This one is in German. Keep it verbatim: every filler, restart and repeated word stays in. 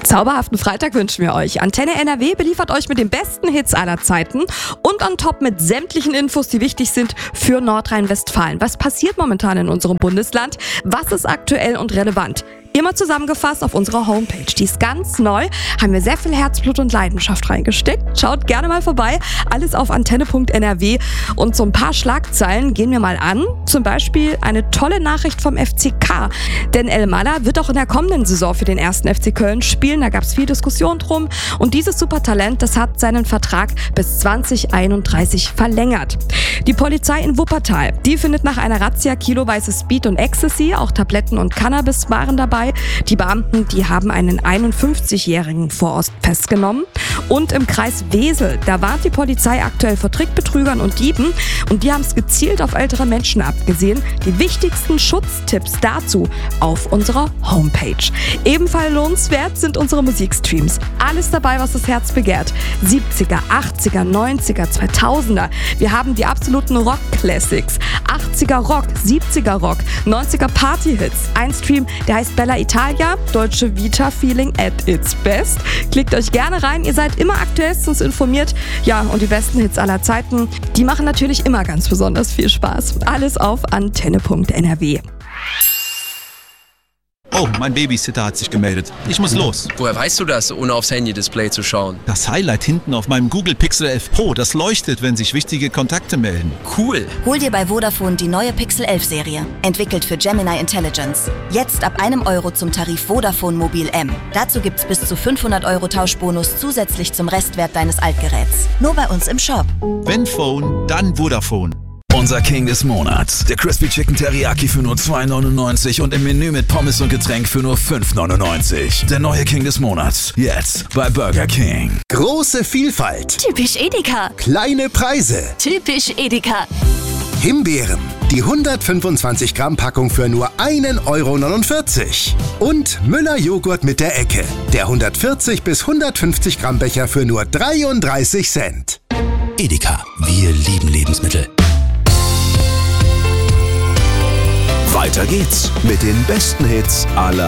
Zauberhaften Freitag wünschen wir euch. Antenne N R W beliefert euch mit den besten Hits aller Zeiten und on top mit sämtlichen Infos, die wichtig sind für Nordrhein-Westfalen. Was passiert momentan in unserem Bundesland? Was ist aktuell und relevant? Immer zusammengefasst auf unserer Homepage. Die ist ganz neu, haben wir sehr viel Herzblut und Leidenschaft reingesteckt. Schaut gerne mal vorbei, alles auf antenne punkt n r w. Und so ein paar Schlagzeilen gehen wir mal an. Zum Beispiel eine tolle Nachricht vom F C K. Denn El Mala wird auch in der kommenden Saison für den ersten F C Köln spielen. Da gab es viel Diskussion drum. Und dieses Supertalent, das hat seinen Vertrag bis zwanzig einunddreißig verlängert. Die Polizei in Wuppertal, die findet nach einer Razzia kiloweise Speed und Ecstasy, auch Tabletten und Cannabis waren dabei. Die Beamten, die haben einen einundfünfzigjährigen vor Ort festgenommen. Und im Kreis Wesel, da warnt die Polizei aktuell vor Trickbetrügern und Dieben. Und die haben es gezielt auf ältere Menschen abgesehen. Die wichtigsten Schutztipps dazu auf unserer Homepage. Ebenfalls lohnenswert sind unsere Musikstreams. Alles dabei, was das Herz begehrt. siebziger, achtziger, neunziger, zweitausender. Wir haben die absoluten Rock-Classics. achtziger Rock, siebziger Rock, neunziger Party-Hits. Ein Stream, der heißt Bella Italia, Deutsche Vita Feeling at its best. Klickt euch gerne rein, ihr seid immer aktuellstens informiert. Ja, und die besten Hits aller Zeiten, die machen natürlich immer ganz besonders viel Spaß. Alles auf antenne punkt n r w. Oh, mein Babysitter hat sich gemeldet. Ich muss los. Woher weißt du das, ohne aufs Handy-Display zu schauen? Das Highlight hinten auf meinem Google Pixel elf Pro, das leuchtet, wenn sich wichtige Kontakte melden. Cool. Hol dir bei Vodafone die neue Pixel elf Serie. Entwickelt für Gemini Intelligence. Jetzt ab einem Euro zum Tarif Vodafone Mobil M. Dazu gibt's bis zu fünfhundert Euro Tauschbonus zusätzlich zum Restwert deines Altgeräts. Nur bei uns im Shop. Wenn Phone, dann Vodafone. Unser King des Monats. Der Crispy Chicken Teriyaki für nur zwei neunundneunzig und im Menü mit Pommes und Getränk für nur fünf neunundneunzig. Der neue King des Monats. Jetzt bei Burger King. Große Vielfalt. Typisch Edeka. Kleine Preise. Typisch Edeka. Himbeeren. Die hundertfünfundzwanzig Gramm Packung für nur einen Euro neunundvierzig. Und Müller Joghurt mit der Ecke. Der hundertvierzig bis hundertfünfzig Gramm Becher für nur dreiunddreißig Cent. Edeka. Wir lieben Lebensmittel. Weiter geht's mit den besten Hits aller